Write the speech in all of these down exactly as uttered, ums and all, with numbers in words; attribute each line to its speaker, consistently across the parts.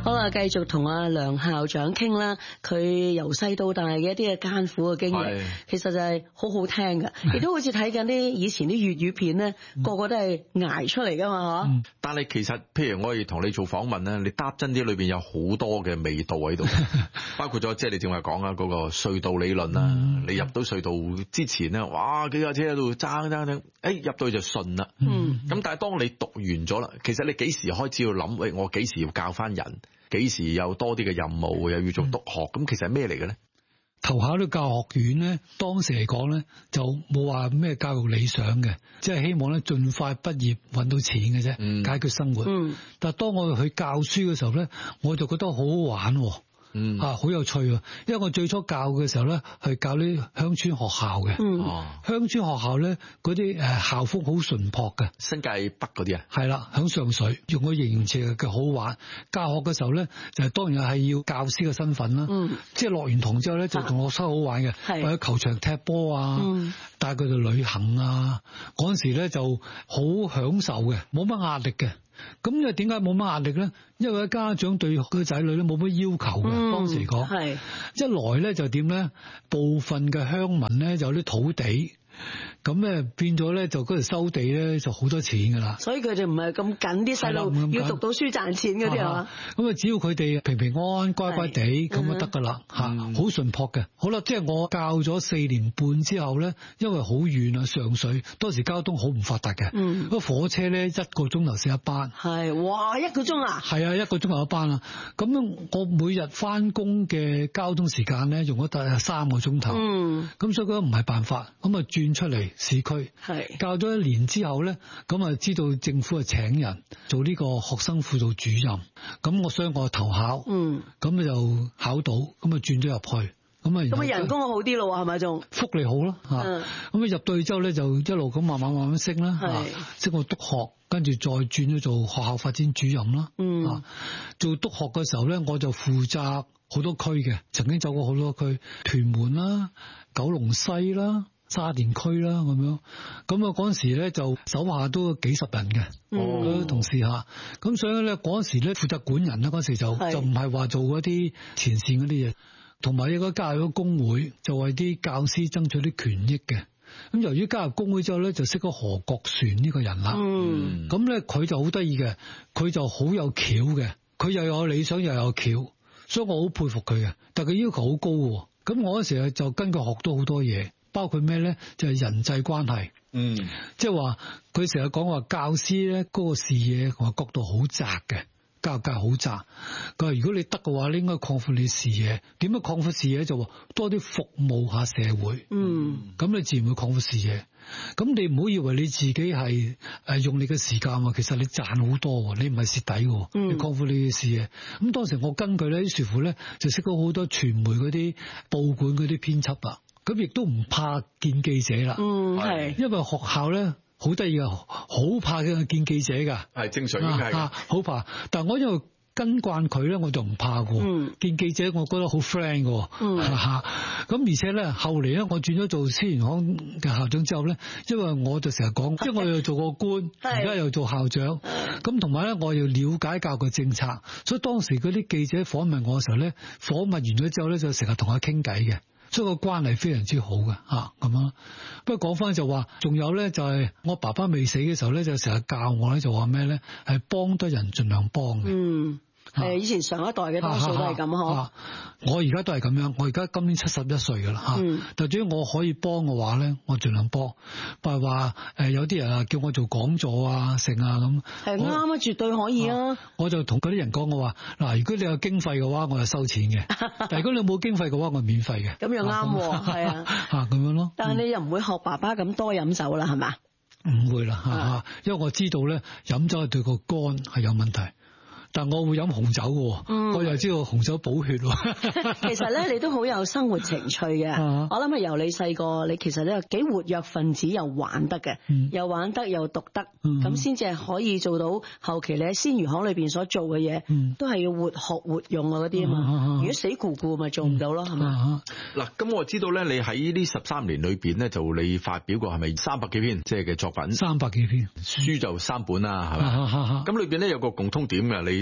Speaker 1: 好啦，繼續同阿梁校長傾啦，佢由細到大嘅一啲嘅艱苦嘅經歷，其實就係好好聽㗎，亦都好似睇緊啲以前啲粵語片咧，個個都係捱出嚟㗎嘛，嗬、嗯。
Speaker 2: 但係其實，譬如我哋同你做訪問咧，你搭真啲裏邊有好多嘅味道喺度，包括咗即係你正話講啊嗰個隧道理論啦、嗯，你入到隧道之前咧，哇幾架車喺度爭爭爭，誒入到去就順啦，嗯，咁但係當你讀完咗啦，其實你幾時開始要諗，喂我幾時要教翻人，幾時有多啲嘅任務，又要做督學，咁、嗯、其實係咩嚟嘅咧？
Speaker 3: 投考到教學院咧，當時嚟講咧就冇話咩教育理想嘅，即係希望咧盡快畢業搵到錢嘅啫、嗯，解決生活。嗯，但係當我去教書嘅時候咧，我就覺得好好玩。嗯啊，好有趣啊！因為我最初教嘅時候咧，係教啲鄉村學校嘅。嗯，鄉村學校咧，嗰啲誒校風好淳樸嘅，
Speaker 2: 新界北嗰啲啊。係
Speaker 3: 啦，響上水，用個形容詞嘅好玩。教學嘅時候咧，就當然係要教師嘅身份啦。嗯，即係落完堂之後咧，就同學生好玩嘅，或者球場踢波啊，嗯、帶佢哋旅行啊。嗰陣時咧就好享受嘅，冇乜壓力嘅。咁又點解冇乜壓力咧？因為家長對個仔女咧冇乜要求嘅、嗯，當時嚟講，係一來咧就點咧？部分嘅鄉民咧就有啲土地。咁咧變咗咧就嗰度收地咧就好多錢噶啦，所以佢哋唔係咁緊啲細路要讀到書賺錢嗰啲係嘛？咁啊只要佢哋平平安安乖乖地咁就得噶啦吓，好淳樸嘅。好啦，即係我教咗四年半之後咧，因為好遠啊上水，當時交通好唔發達嘅，嗯，個火車咧一個鐘頭先一班，係哇一個鐘啊，係啊一個鐘頭一班啊。咁我每日翻工嘅交通時間咧用咗大約三個鐘頭，嗯，咁所以覺得唔係辦法，咁啊轉出嚟市區，係教咗一年之後咧，咁啊知道政府係請人做呢個學生輔導主任，咁我所以我投考，嗯，咁就考到，咁啊轉咗入去，咁啊咁啊人工好啲咯，係咪仲福利好咯吓，咁啊入到去之後咧就一路咁慢慢慢慢升啦，係升到督學，跟住再轉咗做學校發展主任啦，嗯，啊做督學嘅時候咧，我就負責好多區嘅，曾經走過好多區，屯門啦、九龍西啦、沙田區啦咁樣，咁啊嗰陣時咧就手下都有幾十人嘅，嗰啲同事吓，咁所以咧嗰陣時咧負責管人啦，嗰時就就唔係話做嗰啲前線嗰啲嘢，同埋應該加入咗工會，就為啲教師爭取啲權益嘅。咁由於加入工會之後咧，就識咗何國船呢個人啦。嗯，咁咧佢就好得意嘅，佢就好有橋嘅，佢又有理想又有橋，所以我好佩服佢嘅。但係佢要求好高嘅，咁我嗰時就跟佢學到好多嘢。包括咩咧？就係、是、人際關係。嗯，即係話佢成日講話教師咧，嗰個視野同埋角度好窄嘅，教育界好窄。佢話如果你得嘅話，你應該擴闊你視野。點樣擴闊視野？就話多啲服務下社會。嗯，咁你自然會擴闊視野。咁你唔好以為你自己係誒用你嘅時間啊，其實你賺好多，你唔係蝕底。嗯，你擴闊你嘅視野。咁當時我跟佢咧，於是乎咧就識到好多傳媒嗰啲報館嗰啲編輯啊。咁亦都唔怕見記者啦，嗯係，因為學校咧好得意啊，好怕嘅見記者噶，係正常應該係，好怕。但係我因為跟慣佢咧，我就唔怕嘅，嗯，見記者我覺得好 friend 嘅，嗯，咁而且咧後嚟咧我轉咗做思源行嘅校長之後咧，因為我就成日講，因為我又做過官，而家又做校長，咁同埋咧我要了解教育政策，所以當時嗰啲記者訪問我嘅時候咧，訪問完咗之後咧就成日同佢傾偈嘅。所以個關係非常之好嘅吓咁啊！不過講翻就話，仲有咧就係我爸爸未死嘅時候咧，就成日教我咧，就話咩咧，係幫得人盡量幫嘅。嗯。誒，以前上一代嘅多數都係咁嗬。我而家都係咁樣，我而家今年七十一歲噶啦吓。嗯。但至於我可以幫嘅話咧，我盡量幫。不係話誒，有啲人啊叫我做講座啊，成啊咁。係啱啊，絕對可以啊。啊我就同嗰啲人講，我話嗱，如果你有經費嘅話，我就收錢嘅；但係如果你冇經費嘅話，我係免費嘅。咁又啱，係啊。吓咁樣咯。但係你又唔會學爸爸咁多飲酒啦，係嘛？唔會啦，吓，因為我知道咧，飲酒係對個肝係有問題。但我會飲紅酒嘅、嗯，我又知道紅酒補血。其實咧，你都好有生活情趣嘅、啊。我諗係由你細個，你其實咧幾活躍分子，又玩得嘅、嗯，又玩得又讀得，咁先至係可以做到後期你喺鮮魚行裏邊所做嘅嘢、嗯，都係要活學活用啊嗰啲啊嘛。啊如果死咕咕咪做唔到咯，係、嗯、嘛？嗱，咁、啊、我知道咧，你喺呢十三年裏邊咧，就你發表過係咪三百幾篇即係嘅作品？三百幾篇書就三本啦，係嘛？咁裏邊咧有個共通點嘅，你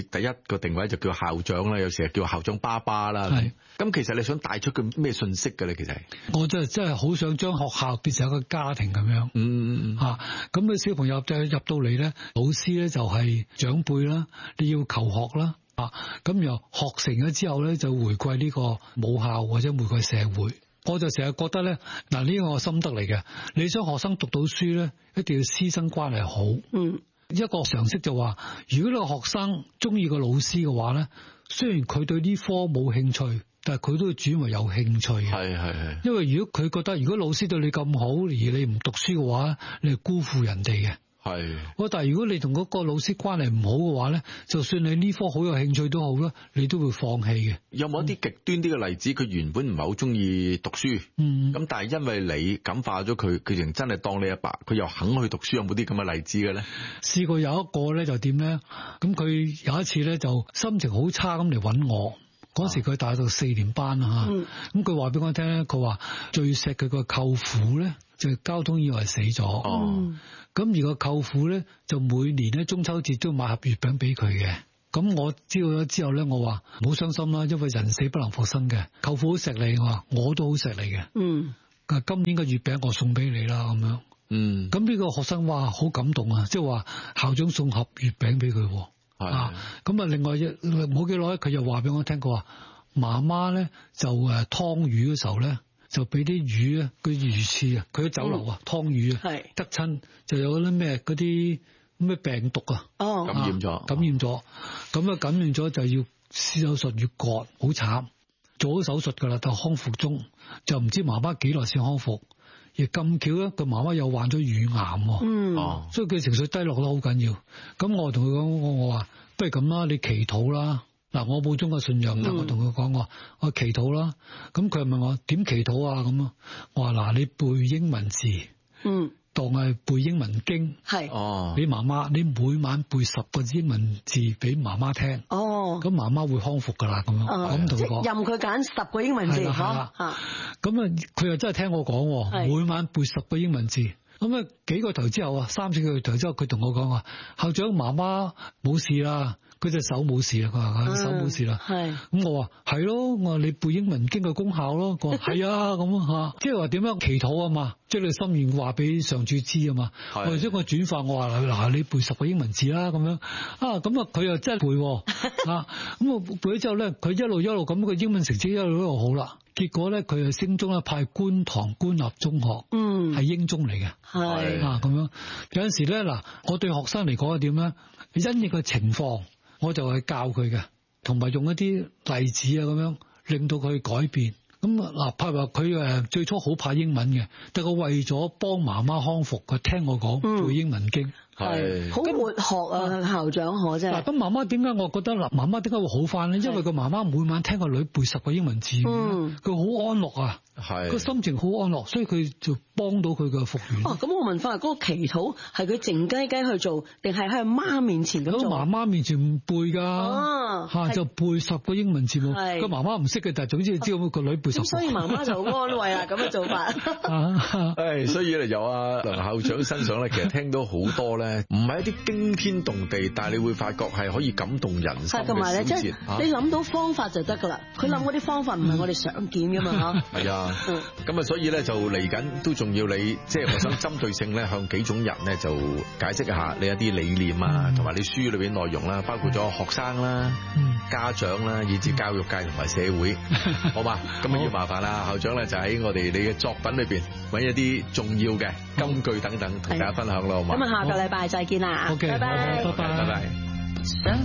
Speaker 2: 第一個定位就叫校長啦，有時係叫校長爸爸啦。係。咁其實你想帶出個咩信息嘅咧？其實
Speaker 3: 我真係真係好想將學校變成一個家庭咁樣。
Speaker 2: 嗯
Speaker 3: 嚇，咁嘅小朋友就入到嚟咧，老師咧就係長輩啦，你要求學啦。啊，咁又學成咗之後咧，就回歸呢個母校或者回歸社會。我就成日覺得咧，嗱呢個我心得嚟嘅。你想學生讀到書咧，一定要師生關係好。嗯，一個常識就話，如果你個學生中意個老師嘅話咧，雖然佢對呢科冇興趣，但係佢都會轉為有興趣嘅。係係係。因為如果佢覺得如果老師對你咁好，而你唔讀書嘅話，你係辜負人哋嘅。係，我但係如果你同嗰個老師關係唔好嘅話咧，就算你呢科好有興趣都好啦，你都會放棄嘅。
Speaker 2: 有冇一啲極端啲嘅例子？佢原本唔係好中意讀書，嗯，咁但係因為你感化咗佢，佢仲真係當你阿爸，佢又肯去讀書，有冇啲咁嘅例子嘅咧？
Speaker 3: 試過有一個咧就點咧？咁佢有一次咧就心情好差咁嚟揾我，嗰時佢大到四年班啦吓，咁佢話俾我聽咧，佢話最錫佢個舅父咧就係交通意外死咗。哦。嗯，咁而個舅父咧就每年咧中秋節都買盒月餅俾佢嘅。咁我知道咗之後咧，我話唔好傷心啦，因為人死不能復生嘅。舅父好錫你，我話我都好錫你嘅。嗯。今年嘅月餅我送俾你啦，咁樣。嗯。咁呢個學生話好感動啊，即係話校長送盒月餅俾佢。係。啊。咁啊，另外一冇幾耐，佢又話俾我聽，佢話媽媽咧就誒劏魚嘅時候咧。就俾啲魚啊，個魚翅啊，佢喺酒樓啊，劏魚啊，得親就有啲咩嗰啲咩病毒啊，哦，感染咗，感染咗，咁啊感染咗就要施手術要割，好慘，做咗手術噶啦，但康復中，就唔知媽媽幾耐先康復，而咁巧咧，佢媽媽又患咗乳癌，嗯，哦，所以佢情緒低落得好緊要，咁我同佢講，我我話不如咁啦，你祈禱啦。嗱，我冇宗教信仰，但我同佢講我，我祈禱啦。咁佢問我點祈禱啊？咁啊，我話嗱，你背英文字，嗯，當係背英文經，係，哦，俾媽媽，你每晚背十個英文字俾媽媽聽，哦，咁媽媽會康復噶啦，咁樣，咁同佢講，任佢揀十個英文字，嚇，咁啊，佢又真係聽我講，每晚背十個英文字。咁啊，幾個頭之後啊，三四個頭之後，佢同我講話，校長媽媽冇事啦。佢隻手冇事啦，佢話佢手冇事啦。係咁、嗯，我話係咯，我話你背英文經嘅功效咯。佢話係啊，咁吓，即係話點樣祈禱啊嘛，即係你心願話俾上主知啊嘛。或者我轉發，我話嗱，你背十個英文字啦，咁樣啊，咁啊，佢又真係背啊。咁我背咗之後咧，佢一路一路咁個英文成績一路一路好啦。結果咧，佢係升中咧，派觀塘官立中學，嗯，係英中嚟嘅，係啊咁樣。有陣時咧，嗱，我對學生嚟講係點咧？因應個情況。我就係教佢嘅，同埋用一啲例子啊，咁樣令到佢改變。咁嗱，譬如話佢誒最初好怕英文嘅，但係佢為咗幫媽媽康復，佢聽我講背英文經。係好活學啊，校長可真係。嗱，咁媽媽點解我覺得嗱，媽媽點解會好翻咧？因為個媽媽每晚聽個女背十個英文字，佢好安樂啊，係個心情好安樂，所以佢就幫到佢嘅復原。哦，咁我問翻，嗰個祈禱係佢靜雞雞去做，定係喺媽面前咁做？喺媽媽面前唔背噶，吓就背十個英文字母。個媽媽唔識嘅，但係總之知道個女背十個。所以媽媽就好安慰啦，咁嘅做法。
Speaker 2: 誒，所以咧由阿梁校長身上咧，其實聽到好多咧。唔係一啲驚天動地，但係你會發覺係可以感動人心嘅小節。同埋咧，即係你諗到方法就得噶啦。佢諗嗰啲方法唔係我哋常見噶嘛嚇。係啊，咁啊，所以咧就嚟緊都仲要你，即係我想針對性咧向幾種人咧就解釋一下你一啲理念啊，同埋你書裏邊內容啦，包括咗學生啦、家長啦，以至教育界同埋社會，好嘛？咁啊要麻煩啦，校長咧就喺我哋你嘅作品裏邊揾一啲重要嘅金句等等，同大家分享咯，好嘛？咁啊，下個禮拜再見啦， okay，拜拜，拜拜，拜拜。